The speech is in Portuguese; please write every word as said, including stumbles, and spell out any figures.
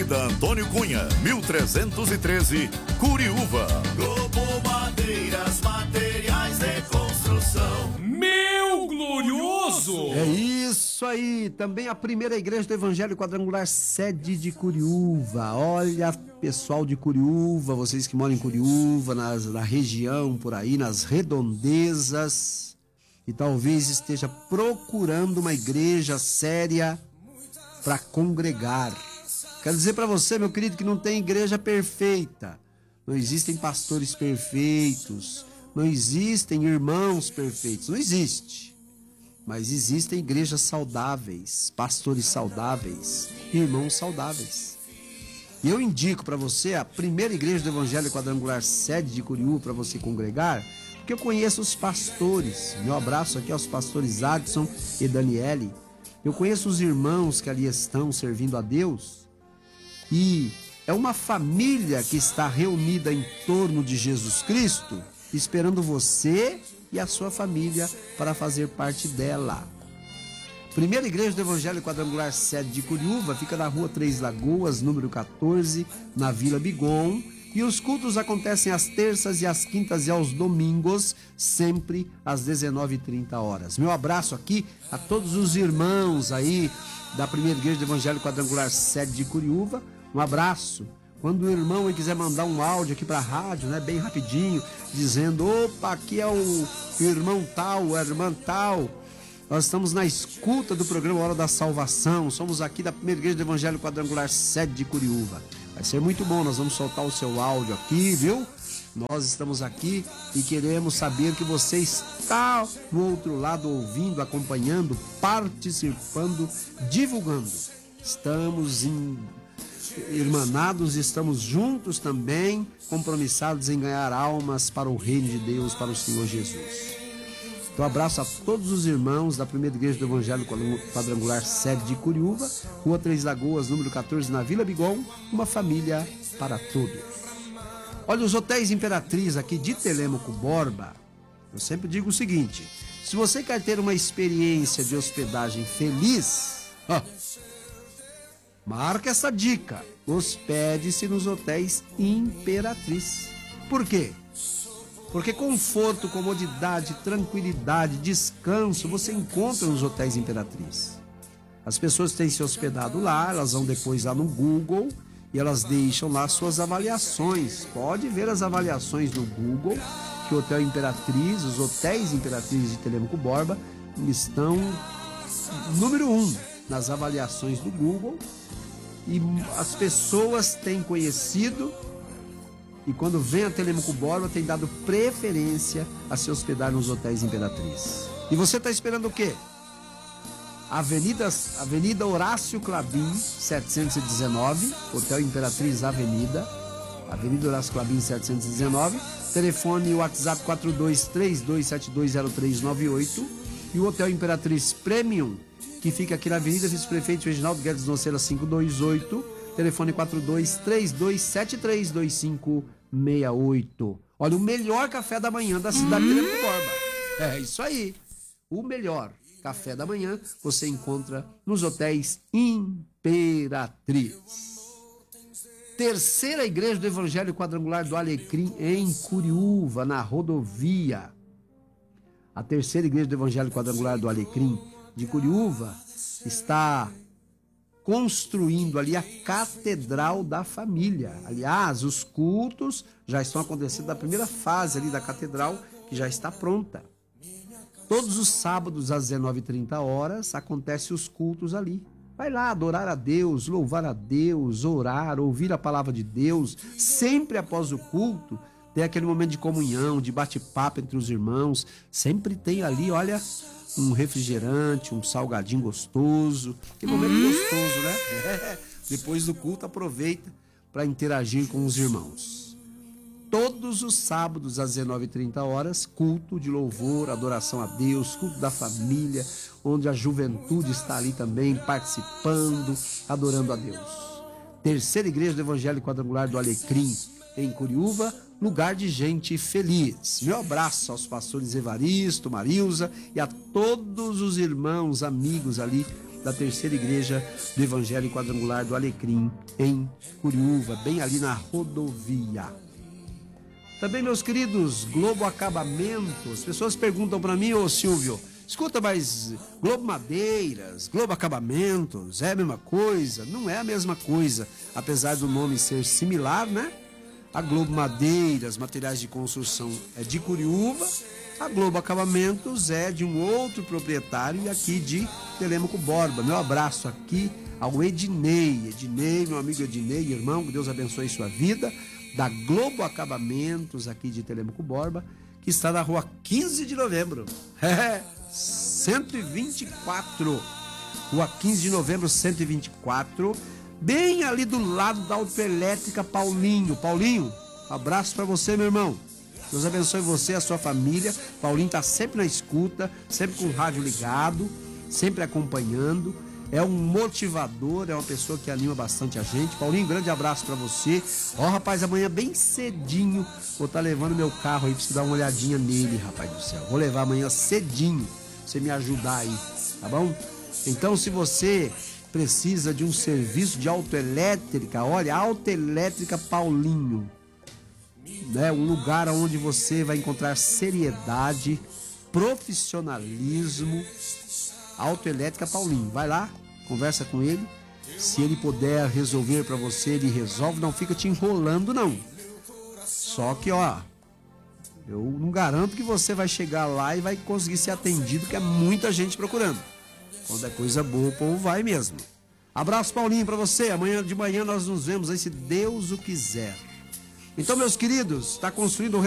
Avenida Antônio Cunha, mil trezentos e treze, Curiúva. Globo Madeiras, materiais de construção. Meu glorioso! É isso aí, também a primeira igreja do Evangelho Quadrangular, sede de Curiúva. Olha, pessoal de Curiúva, vocês que moram em Curiúva, nas, na região por aí, nas redondezas, e talvez esteja procurando uma igreja séria para congregar. Quero dizer para você, meu querido, que não tem igreja perfeita, não existem pastores perfeitos, não existem irmãos perfeitos, não existe. Mas existem igrejas saudáveis, pastores saudáveis, irmãos saudáveis. E eu indico para você a primeira igreja do Evangelho Quadrangular, sede de Curiúva, para você congregar, porque eu conheço os pastores. Meu abraço aqui aos pastores Adson e Daniele. Eu conheço os irmãos que ali estão servindo a Deus. E é uma família que está reunida em torno de Jesus Cristo, esperando você e a sua família para fazer parte dela. Primeira igreja do Evangelho Quadrangular, sede de Curiúva, fica na rua Três Lagoas, número quatorze, na Vila Bigon. E os cultos acontecem às terças e às quintas e aos domingos, sempre às dezenove e trinta horas. Meu abraço aqui a todos os irmãos aí da primeira igreja do Evangelho Quadrangular, sede de Curiúva. Um abraço. Quando o irmão aí quiser mandar um áudio aqui para a rádio, né, bem rapidinho, dizendo, opa, aqui é o irmão tal, a irmã tal, nós estamos na escuta do programa Hora da Salvação, somos aqui da primeira igreja do Evangelho Quadrangular, sede de Curiúva. Vai ser muito bom, nós vamos soltar o seu áudio aqui, viu? Nós estamos aqui e queremos saber que você está no outro lado ouvindo, acompanhando, participando, divulgando. Estamos em... irmanados, estamos juntos também, compromissados em ganhar almas para o reino de Deus, para o Senhor Jesus. Então, abraço a todos os irmãos da primeira igreja do Evangelho Quadrangular, sede de Curiúva, rua Três Lagoas, número quatorze, na Vila Bigon, uma família para todos. Olha, os hotéis Imperatriz aqui de Telêmaco Borba, eu sempre digo o seguinte, se você quer ter uma experiência de hospedagem feliz, ó, marca essa dica, hospede-se nos hotéis Imperatriz. Por quê? Porque conforto, comodidade, tranquilidade, descanso, você encontra nos hotéis Imperatriz. As pessoas têm se hospedado lá, elas vão depois lá no Google e elas deixam lá suas avaliações. Pode ver as avaliações no Google, que o Hotel Imperatriz, os hotéis Imperatriz de Telêmaco Borba estão número um nas avaliações do Google. E as pessoas têm conhecido e quando vem a Telêmaco Borba tem dado preferência a se hospedar nos hotéis Imperatriz. E você está esperando o quê? Avenida, Avenida Horácio Clabin, setecentos e dezenove, Hotel Imperatriz Avenida, Avenida Horácio Clabin, setecentos e dezenove, telefone e WhatsApp quatro dois três dois sete dois zero três nove oito, e o Hotel Imperatriz Premium, que fica aqui na Avenida Vice-Prefeito Reginaldo Guedes Noceira quinhentos e vinte e oito, telefone quatro dois três dois sete três dois cinco seis oito. Olha, o melhor café da manhã da cidade de Telêmaco Borba. É isso aí. O melhor café da manhã você encontra nos hotéis Imperatriz. Terceira igreja do Evangelho Quadrangular do Alecrim, em Curiúva, na rodovia. A terceira igreja do Evangelho Quadrangular do Alecrim de Curiúva está construindo ali a Catedral da Família. Aliás, os cultos já estão acontecendo na primeira fase ali da catedral, que já está pronta. Todos os sábados às dezenove e trinta horas acontecem os cultos ali. Vai lá adorar a Deus, louvar a Deus, orar, ouvir a palavra de Deus. Sempre após o culto tem aquele momento de comunhão, de bate-papo entre os irmãos. Sempre tem ali, olha, um refrigerante, um salgadinho gostoso. Que momento hum. gostoso, né? É. Depois do culto, aproveita para interagir com os irmãos. Todos os sábados às dezenove e trinta horas, culto de louvor, adoração a Deus, culto da família, onde a juventude está ali também participando, adorando a Deus. Terceira igreja do Evangelho Quadrangular do Alecrim, em Curiúva, lugar de gente feliz. Meu abraço aos pastores Evaristo, Marilza e a todos os irmãos, amigos ali da terceira igreja do Evangelho Quadrangular do Alecrim, em Curiúva, bem ali na rodovia. Também, meus queridos, Globo Acabamento. As pessoas perguntam para mim, ô Silvio, escuta, mas Globo Madeiras, Globo Acabamentos, é a mesma coisa? Não é a mesma coisa, apesar do nome ser similar, né? A Globo Madeiras, materiais de construção, é de Curiúva. A Globo Acabamentos é de um outro proprietário aqui de Telêmaco Borba. Meu abraço aqui ao Ednei. Ednei, meu amigo Ednei, irmão, que Deus abençoe sua vida. Da Globo Acabamentos aqui de Telêmaco Borba, que está na rua quinze de novembro. É, cento e vinte e quatro. Rua quinze de novembro, cento e vinte e quatro. Bem ali do lado da Autoelétrica Paulinho. Paulinho, um abraço para você, meu irmão. Deus abençoe você e a sua família. Paulinho está sempre na escuta, sempre com o rádio ligado, sempre acompanhando. É um motivador, é uma pessoa que anima bastante a gente. Paulinho, grande abraço para você. Ó, rapaz, amanhã bem cedinho vou estar tá levando meu carro aí para você dar uma olhadinha nele, rapaz do céu. Vou levar amanhã cedinho pra você me ajudar aí, tá bom? Então, se você precisa de um serviço de autoelétrica, olha, Autoelétrica Paulinho. Né, um lugar onde você vai encontrar seriedade, profissionalismo. Autoelétrica Paulinho, vai lá, conversa com ele. Se ele puder resolver para você, ele resolve. Não fica te enrolando, não. Só que, ó, eu não garanto que você vai chegar lá e vai conseguir ser atendido, porque é muita gente procurando. Quando é coisa boa, o povo vai mesmo. Abraço, Paulinho, para você. Amanhã de manhã nós nos vemos aí, se Deus o quiser. Então, meus queridos, está construindo